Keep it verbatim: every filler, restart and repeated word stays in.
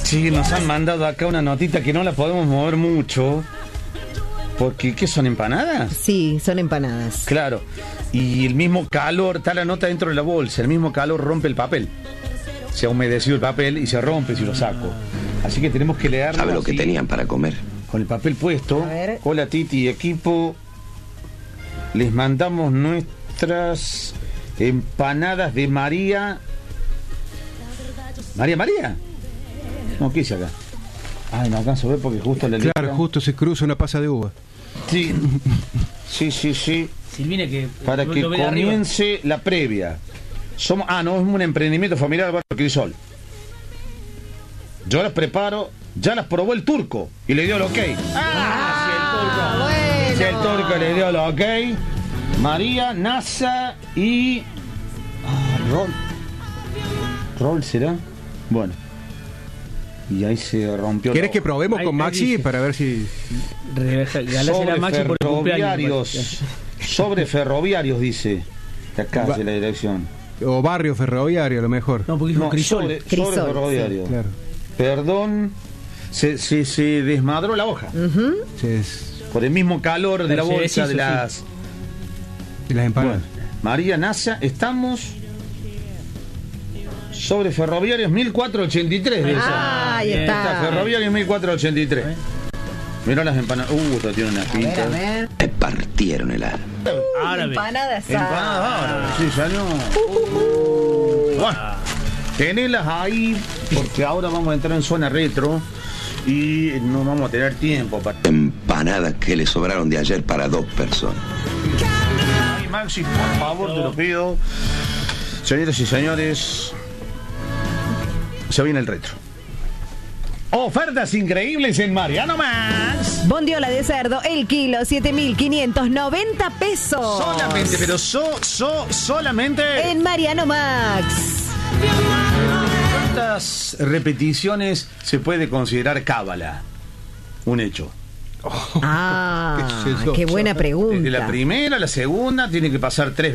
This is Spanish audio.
Sí, nos han mandado acá una notita que no la podemos mover mucho. Porque, ¿qué son, empanadas? Sí, son empanadas. Claro. Y el mismo calor, está la nota dentro de la bolsa, el mismo calor rompe el papel. Se ha humedecido el papel y se rompe si lo saco. Así que tenemos que leerlo. ¿Sabe lo que tenían para comer? Con el papel puesto. A ver. Hola, Titi y equipo. Les mandamos nuestras empanadas de María. ¿María María? No, ¿qué hice acá? Ay, no alcanzo a ver porque justo la letra. Claro, justo se cruza una pasa de uva. Sí, sí, sí, sí. Silvina, que Para que comience la previa. Somos, ah, no, es un emprendimiento familiar Barrio Crisol. Yo las preparo, ya las probó el turco y le dio el ok. Ah, Ah, si el turco, bueno. si el turco le dio el ok. María, Nasa y ah, Rol. Rol será. Bueno. Y ahí se rompió. ¿Querés la- que probemos Ahí- con ahí Maxi dice. para ver si... Galásela sobre Maxi por el cumpleaños. ferroviarios, sobre ferroviarios dice acá Va- de la dirección. o barrio ferroviario a lo mejor? No, porque dijo No, Crisol. sobre, Crisol, sobre ferroviario. Claro. Perdón, se, se, se desmadró la hoja Ujú. Sí, es por el mismo calor de la Se bolsa deshizo, de las. de las empanadas. Bueno, María Nasa, estamos sobre ferroviarios mil cuatrocientos ochenta y tres. dice. Ah, ahí Bien. está. Ferroviarios mil cuatrocientos ochenta y tres. Mirá las empanadas. Uh, esto tiene una A ver, a pinta. ver. Me partieron el alma. Árabe. Empanadas. Empanadas árabes, sí, señor. Bueno, tenelas ahí, porque ahora vamos a entrar en zona retro y no vamos a tener tiempo para. Empanadas que le sobraron de ayer para dos personas. Ay, Maxi, por favor, te lo pido. Señoras y señores, se viene el retro. Ofertas increíbles en Mariano Max. Bondiola de cerdo, el kilo, siete mil quinientos noventa pesos. Solamente, pero so, so, solamente. En Mariano Max. ¿Cuántas repeticiones se puede considerar cábala? Un hecho. Ah, ¿Qué es eso? qué buena pregunta. Desde la primera, la segunda, tiene que pasar tres